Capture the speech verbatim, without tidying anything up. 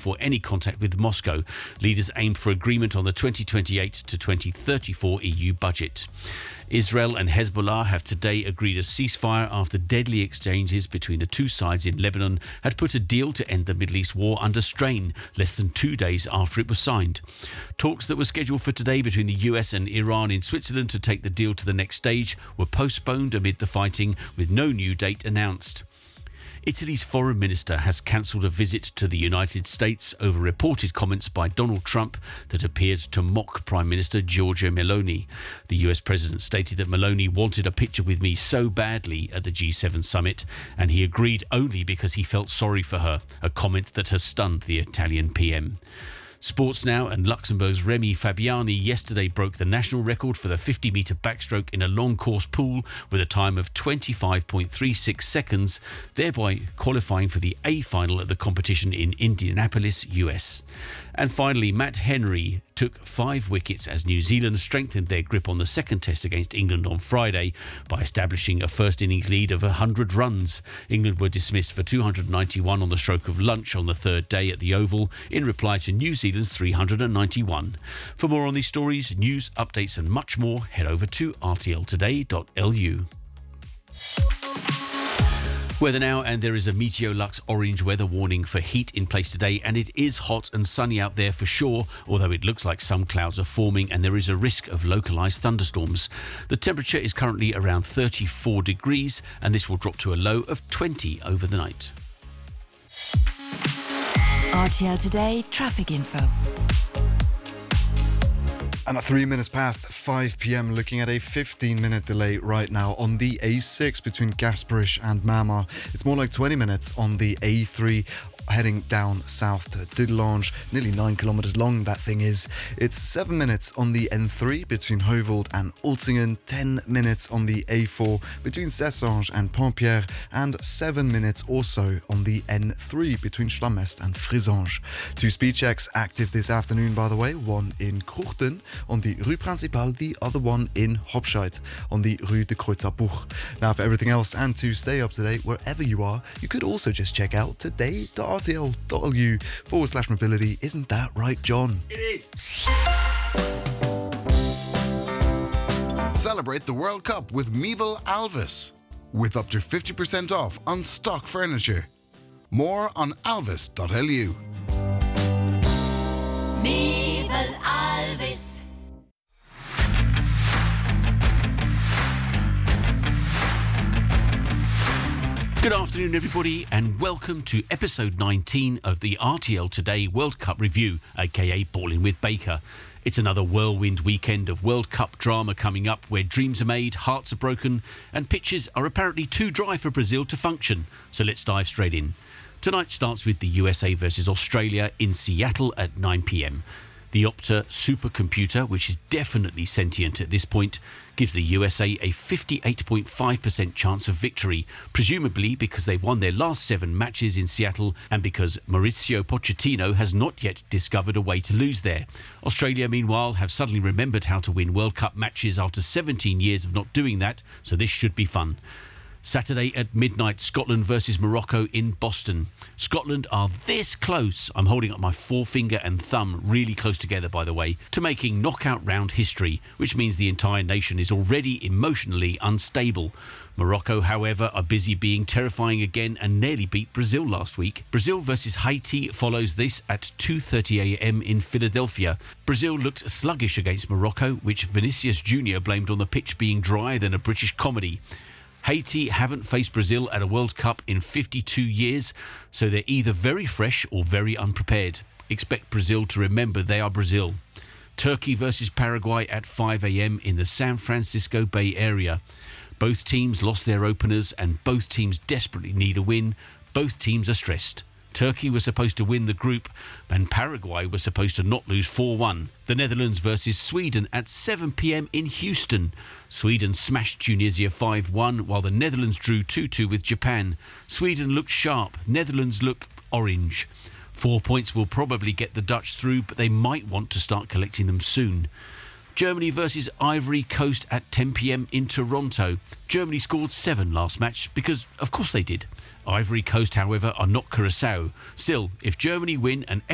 for any contact with Moscow. Leaders aim for agreement on the twenty twenty-eight to twenty thirty-four E U budget. Israel and Hezbollah have today agreed a ceasefire after deadly exchanges between the two sides in Lebanon had put a deal to end the Middle East war under strain less than two days after it was signed. Talks that were scheduled for today between the U S and Iran in Switzerland to take the deal to the next stage were postponed amid the fighting, with no new date announced. Italy's foreign minister has cancelled a visit to the United States over reported comments by Donald Trump that appeared to mock Prime Minister Giorgia Meloni. The U S president stated that Meloni wanted a picture with me so badly at the G seven summit, and he agreed only because he felt sorry for her, a comment that has stunned the Italian P M. Sports now, and Luxembourg's Remy Fabiani yesterday broke the national record for the fifty metre backstroke in a long course pool with a time of twenty-five point three six seconds, thereby qualifying for the A final at the competition in Indianapolis, U S. And finally, Matt Henry took five wickets as New Zealand strengthened their grip on the second test against England on Friday by establishing a first innings lead of one hundred runs. England were dismissed for two hundred ninety-one on the stroke of lunch on the third day at the Oval in reply to New Zealand's three hundred ninety-one. For more on these stories, news, updates and much more, head over to r t l today dot l u. Weather now, and there is a Meteolux orange weather warning for heat in place today, and it is hot and sunny out there for sure, although it looks like some clouds are forming and there is a risk of localised thunderstorms. The temperature is currently around thirty-four degrees, and this will drop to a low of twenty over the night. R T L Today traffic info. And at three minutes past five p.m, looking at a fifteen minute delay right now on the A six between Gasperish and Mamar. It's more like twenty minutes on the A three heading down south to Dudelange. Nearly nine kilometres long that thing is. It's seven minutes on the N three between Heuveldt and Ultingen, ten minutes on the A four between Sessange and Pontpierre, and seven minutes also on the N three between Schlammest and Frisange. Two speed checks active this afternoon, by the way, one in Kruchten on the Rue Principale, the other one in Hopscheid on the Rue de Kreuzerbuch. Now, for everything else and to stay up to date wherever you are, you could also just check out today dot r t l dot l u forward slash mobility. Isn't that right, John? It is. Celebrate the World Cup with Meval Alvis, with up to fifty percent off on stock furniture. More on alvis dot l u. Meval Alvis. Good afternoon, everybody, and welcome to episode nineteen of the R T L Today World Cup Review, aka Balling with Baker. It's another whirlwind weekend of World Cup drama coming up, where dreams are made, hearts are broken, and pitches are apparently too dry for Brazil to function. So let's dive straight in. Tonight starts with the U S A versus Australia in Seattle at nine p.m. The Opta supercomputer, which is definitely sentient at this point, gives the U S A a fifty-eight point five percent chance of victory, presumably because they've won their last seven matches in Seattle and because Mauricio Pochettino has not yet discovered a way to lose there. Australia, meanwhile, have suddenly remembered how to win World Cup matches after seventeen years of not doing that, so this should be fun. Saturday at midnight, Scotland versus Morocco in Boston. Scotland are this close, I'm holding up my forefinger and thumb really close together, by the way, to making knockout round history, which means the entire nation is already emotionally unstable. Morocco, however, are busy being terrifying again and nearly beat Brazil last week. Brazil versus Haiti follows this at two thirty a.m. in Philadelphia. Brazil looked sluggish against Morocco, which Vinicius Junior blamed on the pitch being drier than a British comedy. Haiti haven't faced Brazil at a World Cup in fifty-two years, so they're either very fresh or very unprepared. Expect Brazil to remember they are Brazil. Turkey versus Paraguay at five a.m. in the San Francisco Bay Area. Both teams lost their openers and both teams desperately need a win. Both teams are stressed. Turkey was supposed to win the group and Paraguay was supposed to not lose four one. The Netherlands versus Sweden at seven p.m. in Houston. Sweden smashed Tunisia five one while the Netherlands drew two two with Japan. Sweden looked sharp, Netherlands look orange. Four points will probably get the Dutch through, but they might want to start collecting them soon. Germany versus Ivory Coast at ten p.m. in Toronto. Germany scored seven last match because, of course, they did. Ivory Coast, however, are not Curacao. Still, if Germany win and